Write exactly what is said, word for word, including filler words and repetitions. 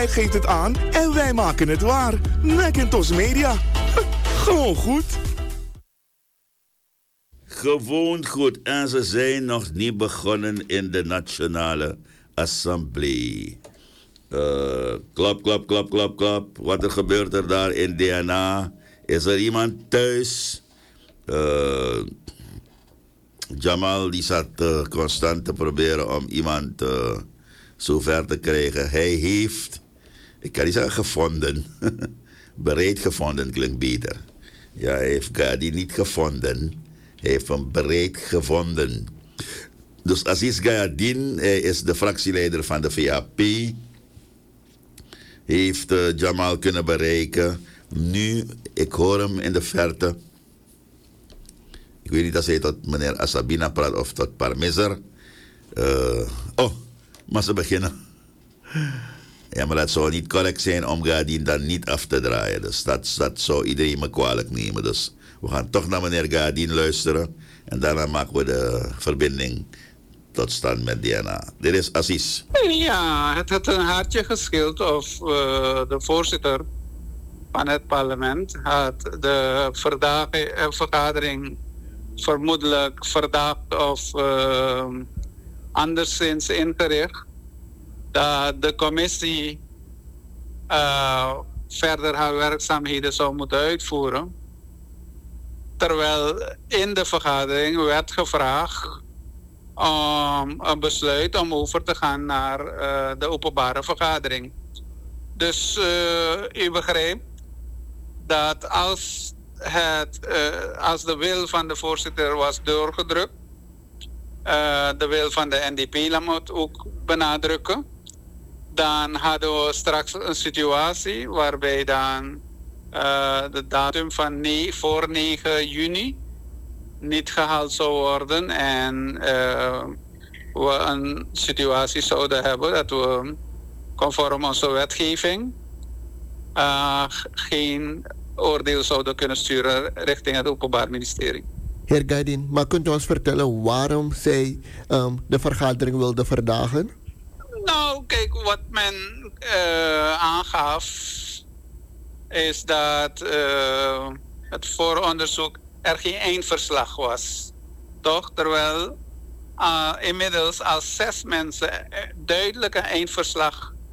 Jij geeft het aan en wij maken het waar. Macintosh Media. Gewoon goed. Gewoon goed. En ze zijn nog niet begonnen in de Nationale Assemblée. Uh, klap, klap, klap, klap, klap. Wat er gebeurt er daar in D N A? Is er iemand thuis? Uh, Jamal die zat uh, constant te proberen om iemand uh, zover te krijgen. Hij heeft, ik kan niet zeggen gevonden, bereid gevonden klinkt beter. Ja, hij heeft Gadi niet gevonden. Hij heeft hem bereid gevonden. Dus Aziz Gayadin, hij is de fractieleider van de V A P. Heeft uh, Jamal kunnen bereiken. Nu, ik hoor hem in de verte. Ik weet niet als hij tot meneer Asabina praat of tot Parmeser. Uh, oh, maar ze beginnen. Ja, maar dat zou niet correct zijn om Gadin dan niet af te draaien. Dus dat, dat zou iedereen me kwalijk nemen. Dus we gaan toch naar meneer Gadin luisteren. En daarna maken we de verbinding tot stand met D N A. Dit is Aziz. Ja, het had een hartje gescheeld of uh, de voorzitter van het parlement had de verdagen, uh, vergadering vermoedelijk verdacht of uh, anderszins ingericht. Dat de commissie uh, verder haar werkzaamheden zou moeten uitvoeren. Terwijl in de vergadering werd gevraagd om een besluit om over te gaan naar uh, de openbare vergadering. Dus uh, u begrijpt dat als, het, uh, als de wil van de voorzitter was doorgedrukt, uh, de wil van de N D P, laat me het ook benadrukken, dan hadden we straks een situatie waarbij dan uh, de datum van ne- voor negen juni niet gehaald zou worden en uh, we een situatie zouden hebben dat we conform onze wetgeving uh, geen oordeel zouden kunnen sturen richting het Openbaar Ministerie. Heer Gaidin, maar kunt u ons vertellen waarom zij um, de vergadering wilde verdagen? Nou, kijk, wat men uh, aangaf is dat uh, het vooronderzoek er geen eindverslag was. Toch? Terwijl uh, inmiddels al zes mensen duidelijk een eindverslag